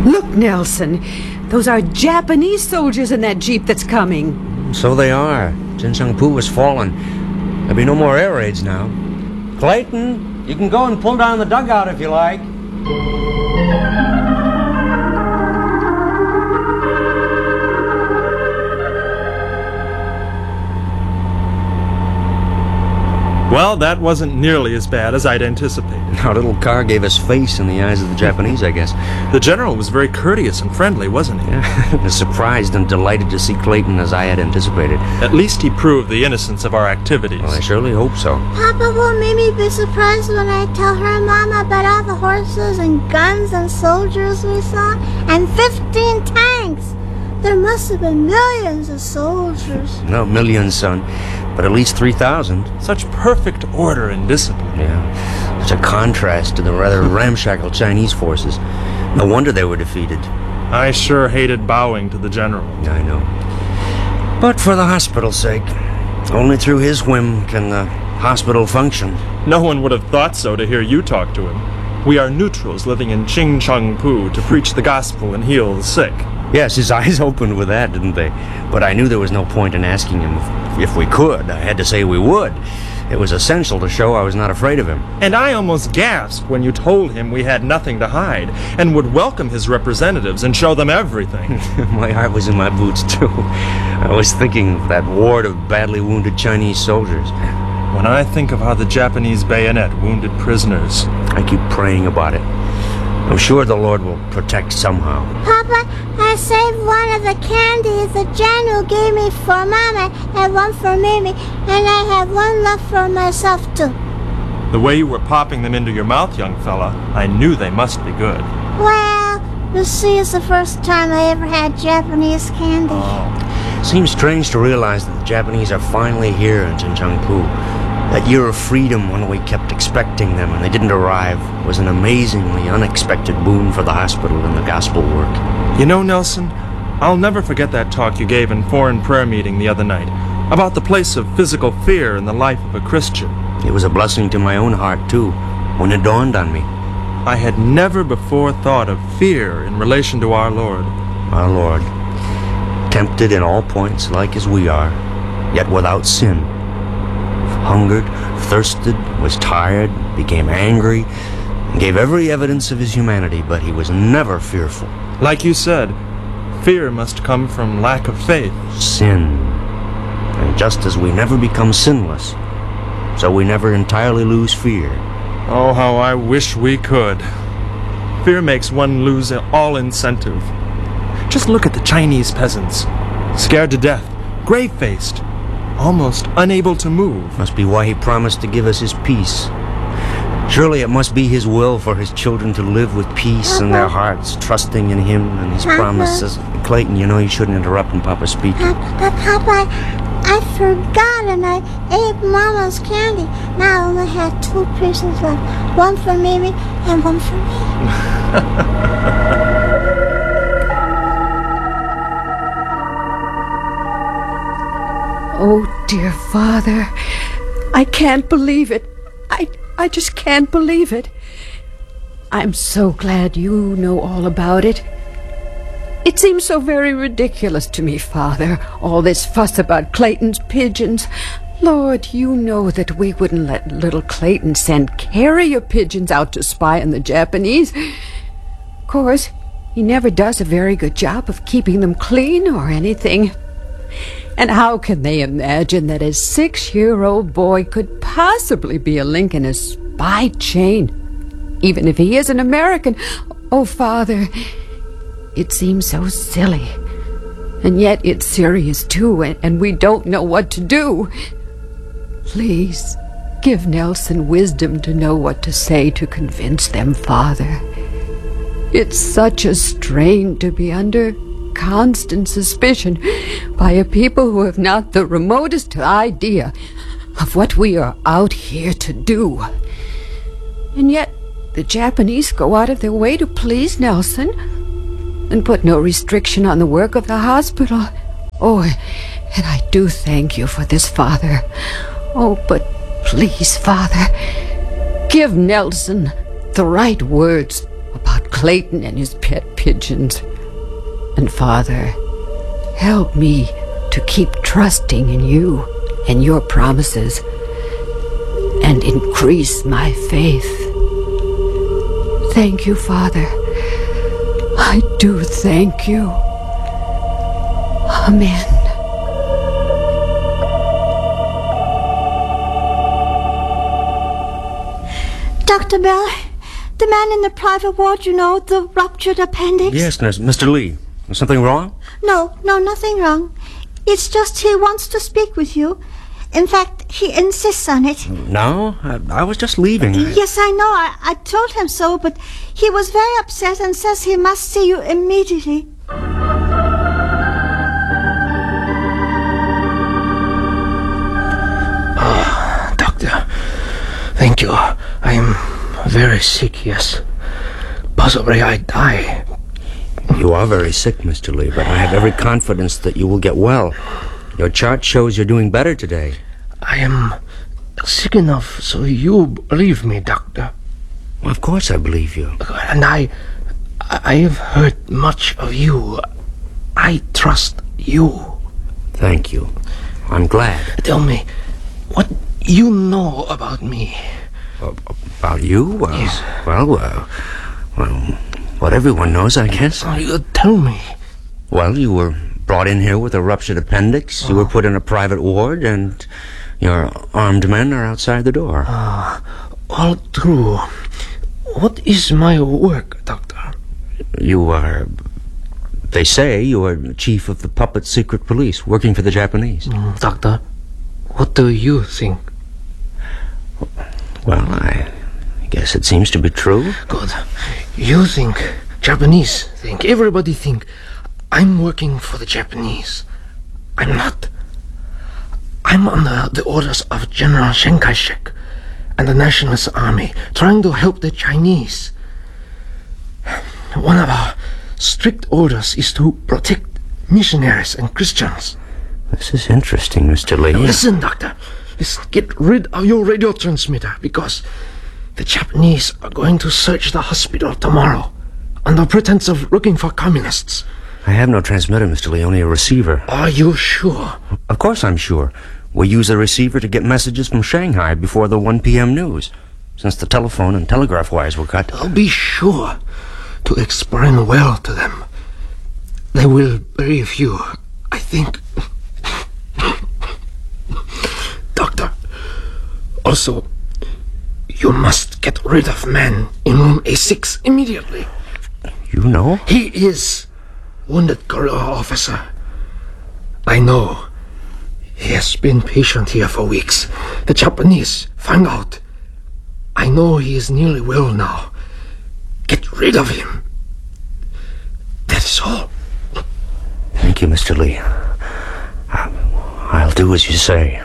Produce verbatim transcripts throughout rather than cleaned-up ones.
Look, Nelson. Those are Japanese soldiers in that jeep that's coming. So they are. Jinchangpu has fallen. There'll be no more air raids now. Clayton, you can go and pull down the dugout if you like. Well, that wasn't nearly as bad as I'd anticipated. Our little car gave us face in the eyes of the Japanese, I guess. The general was very courteous and friendly, wasn't he? Yeah, as surprised and delighted to see Clayton as I had anticipated. At least he proved the innocence of our activities. Well, I surely hope so. Papa, will Mimi be surprised when I tell her and Mama about all the horses and guns and soldiers we saw? And fifteen tanks! There must have been millions of soldiers. No millions, son, but at least three thousand. Such perfect order and discipline. Yeah, such a contrast to the rather ramshackle Chinese forces. No wonder they were defeated. I sure hated bowing to the general. I know. But for the hospital's sake, only through his whim can the hospital function. No one would have thought so to hear you talk to him. We are neutrals living in Jinchangpu to preach the gospel and heal the sick. Yes, his eyes opened with that, didn't they? But I knew there was no point in asking him if, if we could. I had to say we would. It was essential to show I was not afraid of him. And I almost gasped when you told him we had nothing to hide and would welcome his representatives and show them everything. My heart was in my boots, too. I was thinking of that ward of badly wounded Chinese soldiers. When I think of how the Japanese bayonet wounded prisoners, I keep praying about it. I'm sure the Lord will protect somehow. Papa, I saved one of the candies the general gave me for Mama and one for Mimi, and I have one left for myself, too. the way you were popping them into your mouth, young fella, I knew they must be good. Well, you see, it's the first time I ever had Japanese candy. Oh. Seems strange to realize that the Japanese are finally here in Jinchangpu. That year of freedom, when we kept expecting them and they didn't arrive, was an amazingly unexpected boon for the hospital and the gospel work. You know, Nelson, I'll never forget that talk you gave in foreign prayer meeting the other night about the place of physical fear in the life of a Christian. It was a blessing to my own heart, too, when it dawned on me. I had never before thought of fear in relation to our Lord. Our Lord, tempted in all points like as we are, yet without sin. Hungered, thirsted, was tired, became angry, and gave every evidence of his humanity, but he was never fearful. Like you said, fear must come from lack of faith. Sin. And just as we never become sinless, so we never entirely lose fear. Oh, how I wish we could. Fear makes one lose all incentive. Just look at the Chinese peasants. Scared to death, grave-faced, almost unable to move. Must be why he promised to give us his peace. Surely it must be his will for his children to live with peace in their hearts, trusting in him and his Papa. promises. Clayton, you know you shouldn't interrupt when Papa's speaking. Papa, Papa, I forgot and I ate Mama's candy. Now I only have two pieces left. One for Mimi and one for me. Oh, dear Father, I can't believe it. I, I just can't believe it. I'm so glad you know all about it. It seems so very ridiculous to me, Father, all this fuss about Clayton's pigeons. Lord, you know that we wouldn't let little Clayton send carrier pigeons out to spy on the Japanese. Of course, he never does a very good job of keeping them clean or anything. And how can they imagine that a six-year-old boy could possibly be a link in a spy chain, even if he is an American? Oh, Father, it seems so silly. And yet it's serious, too, and, and we don't know what to do. Please, give Nelson wisdom to know what to say to convince them, Father. It's such a strain to be under constant suspicion by a people who have not the remotest idea of what we are out here to do. And yet the Japanese go out of their way to please Nelson and put no restriction on the work of the hospital. Oh, and I do thank you for this, Father. Oh, but please, Father, give Nelson the right words about Clayton and his pet pigeons. And Father, help me to keep trusting in you and your promises, and increase my faith. Thank you, Father. I do thank you. Amen. Doctor Bell, the man in the private ward, you know, the ruptured appendix? Yes, nurse. Mister Lee. Is something wrong? No, no, nothing wrong. It's just he wants to speak with you. In fact, he insists on it. No, I, I was just leaving. I... Yes, I know. I, I told him so, but he was very upset and says he must see you immediately. Oh, doctor, thank you. I am very sick, yes. Possibly I die. You are very sick, Mister Lee, but I have every confidence that you will get well. Your chart shows you're doing better today. I am sick enough so you believe me, doctor. Well, of course I believe you. And I... I have heard much of you. I trust you. Thank you. I'm glad. Tell me, what you know about me? Uh, about you? Well, Yes. well, uh, well, what everyone knows, I guess. Oh, you tell me. Well, you were brought in here with a ruptured appendix. You were put in a private ward, and your armed men are outside the door. Ah, all true. What is my work, doctor? You are... They say you are chief of the puppet secret police, working for the Japanese. Mm, doctor, what do you think? Well, I guess it seems to be true. Good. You think, Japanese think, everybody think, I'm working for the Japanese. I'm not. I'm under the orders of General Chiang Kai-shek and the Nationalist Army, trying to help the Chinese. One of our strict orders is to protect missionaries and Christians. This is interesting, Mister Lee. Now listen, doctor. Let's get rid of your radio transmitter, because the Japanese are going to search the hospital tomorrow under pretense of looking for communists. I have no transmitter, Mister Lee, only a receiver. Are you sure? Of course I'm sure. We use the receiver to get messages from Shanghai before the one p.m. news, since the telephone and telegraph wires were cut. I'll be sure to explain well to them. They will believe you, I think. Doctor, also, you must get rid of man in room A six immediately. You know? He is wounded guerrilla officer. I know. He has been patient here for weeks. The Japanese find out. I know he is nearly well now. Get rid of him. That's all. Thank you, Mister Lee. I'll do as you say.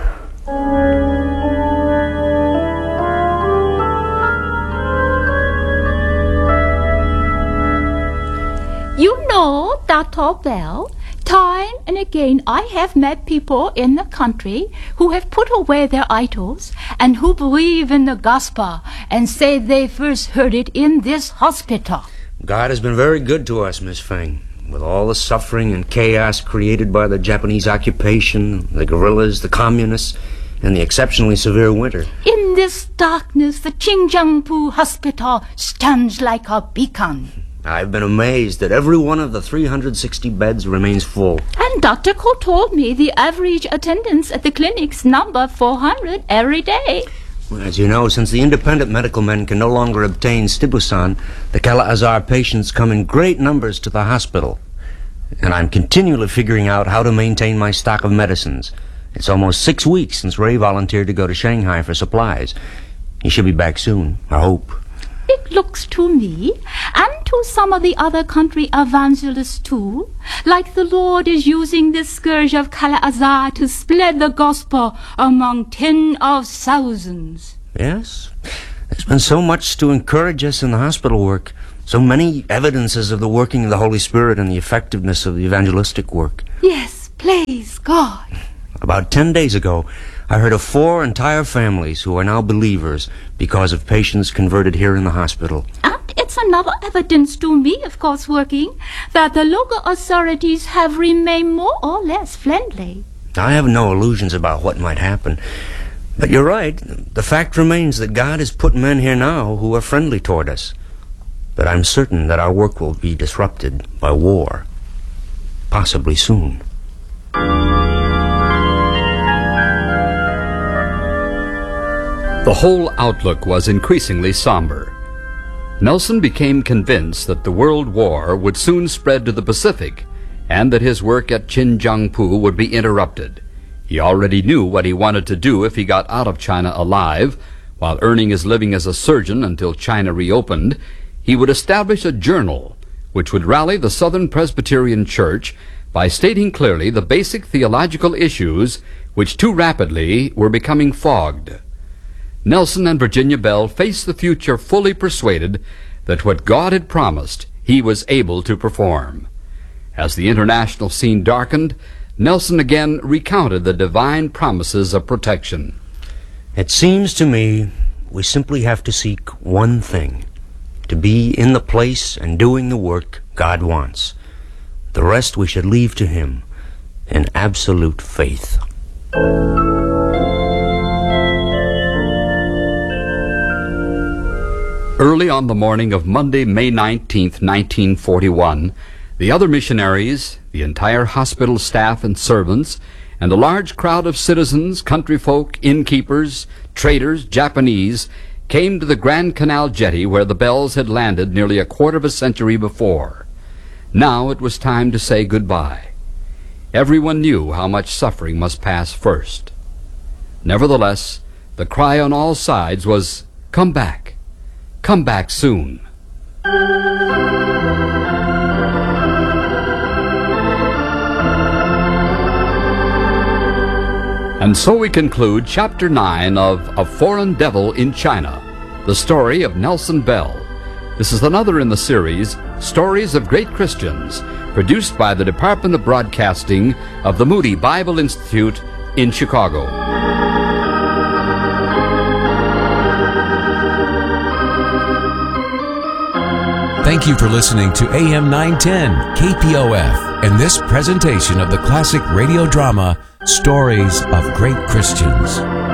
You know, Doctor Bell, time and again I have met people in the country who have put away their idols and who believe in the gospel and say they first heard it in this hospital. God has been very good to us, Miss Feng. With all the suffering and chaos created by the Japanese occupation, the guerrillas, the communists, and the exceptionally severe winter. In this darkness, the Qingjiangpu Hospital stands like a beacon. I've been amazed that every one of the three hundred sixty beds remains full. And Doctor Ko told me the average attendance at the clinics number four hundred every day. As you know, since the independent medical men can no longer obtain Stibusan, the Kala-Azar patients come in great numbers to the hospital. And I'm continually figuring out how to maintain my stock of medicines. It's almost six weeks since Ray volunteered to go to Shanghai for supplies. He should be back soon, I hope. It looks to me, and to some of the other country evangelists too, like the Lord is using this scourge of Kala-Azar to spread the gospel among ten of thousands. Yes? There's been so much to encourage us in the hospital work. So many evidences of the working of the Holy Spirit and the effectiveness of the evangelistic work. Yes, praise God. About ten days ago, I heard of four entire families who are now believers because of patients converted here in the hospital. And it's another evidence to me, of course, working, that the local authorities have remained more or less friendly. I have no illusions about what might happen. But you're right. The fact remains that God has put men here now who are friendly toward us. But I'm certain that our work will be disrupted by war. Possibly soon. The whole outlook was increasingly somber. Nelson became convinced that the World War would soon spread to the Pacific and that his work at Qinjiangpu would be interrupted. He already knew what he wanted to do if he got out of China alive. While earning his living as a surgeon until China reopened, he would establish a journal which would rally the Southern Presbyterian Church by stating clearly the basic theological issues which too rapidly were becoming fogged. Nelson and Virginia Bell faced the future fully persuaded that what God had promised he was able to perform. As the international scene darkened, Nelson again recounted the divine promises of protection. It seems to me we simply have to seek one thing, to be in the place and doing the work God wants. The rest we should leave to Him in absolute faith. Early on the morning of Monday, May nineteenth, nineteen forty-one, the other missionaries, the entire hospital staff and servants, and a large crowd of citizens, country folk, innkeepers, traders, Japanese, came to the Grand Canal jetty where the Bells had landed nearly a quarter of a century before. Now it was time to say goodbye. Everyone knew how much suffering must pass first. Nevertheless, the cry on all sides was, "Come back! Come back soon!" And so we conclude Chapter nine of A Foreign Devil in China, the story of Nelson Bell. This is another in the series, Stories of Great Christians, produced by the Department of Broadcasting of the Moody Bible Institute in Chicago. Thank you for listening to A M nine ten K P O F and this presentation of the classic radio drama Stories of Great Christians.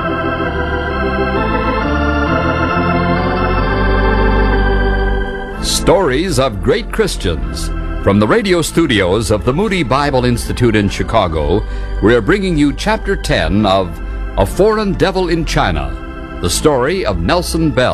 Stories of Great Christians. From the radio studios of the Moody Bible Institute in Chicago, we are bringing you Chapter ten of A Foreign Devil in China, the story of Nelson Bell.